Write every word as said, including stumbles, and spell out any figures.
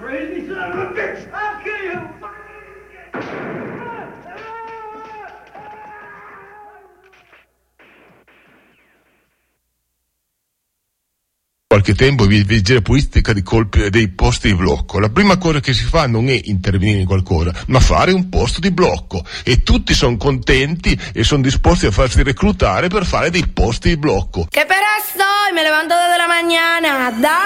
Crazy son of a bitch! I'll kill you! Qualche tempo vi vigile pulistica di colpi dei posti di blocco. La prima cosa che si fa non è intervenire in qualcosa, ma fare un posto di blocco, e tutti sono contenti e sono disposti a farsi reclutare per fare dei posti di blocco. Che per estoy, me levanto desde la mañana, da